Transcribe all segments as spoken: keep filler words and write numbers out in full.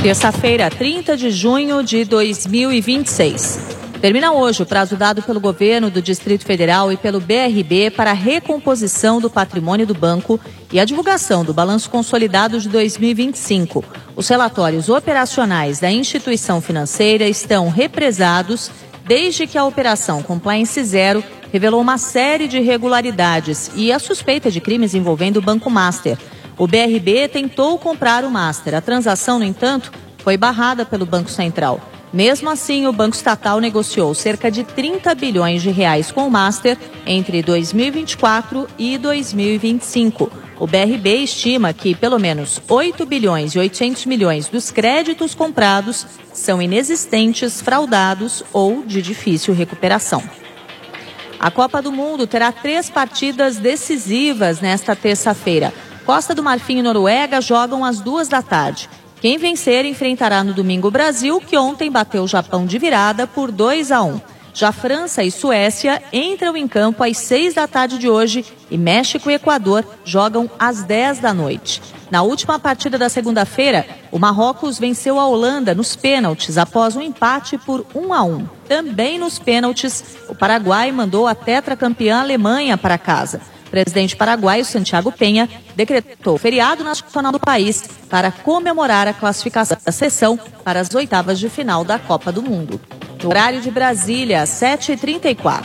Terça-feira, trinta de junho de dois mil e vinte e seis. Termina hoje o prazo dado pelo governo do Distrito Federal e pelo B R B para a recomposição do patrimônio do banco e a divulgação do balanço consolidado de dois mil e vinte e cinco. Os relatórios operacionais da instituição financeira estão represados desde que a Operação Compliance Zero revelou uma série de irregularidades e a suspeita de crimes envolvendo o Banco Master. O B R B tentou comprar o Master. A transação, no entanto, foi barrada pelo Banco Central. Mesmo assim, o Banco Estatal negociou cerca de trinta bilhões de reais com o Master entre dois mil e vinte e quatro e dois mil e vinte e cinco. O B R B estima que pelo menos oito bilhões e oitocentos milhões dos créditos comprados são inexistentes, fraudados ou de difícil recuperação. A Copa do Mundo terá três partidas decisivas nesta terça-feira. Costa do Marfim e Noruega jogam às duas da tarde. Quem vencer enfrentará no domingo o Brasil, que ontem bateu o Japão de virada por dois a um. Já França e Suécia entram em campo às seis da tarde de hoje e México e Equador jogam às dez da noite. Na última partida da segunda-feira, o Marrocos venceu a Holanda nos pênaltis após um empate por um a um. Também nos pênaltis, o Paraguai mandou a tetracampeã Alemanha para casa. O presidente paraguaio, Santiago Penha, decretou feriado nacional do país para comemorar a classificação da seleção para as oitavas de final da Copa do Mundo. No horário de Brasília, sete e trinta e quatro.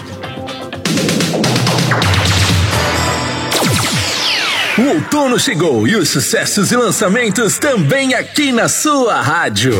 O outono chegou e os sucessos e lançamentos também aqui na sua rádio.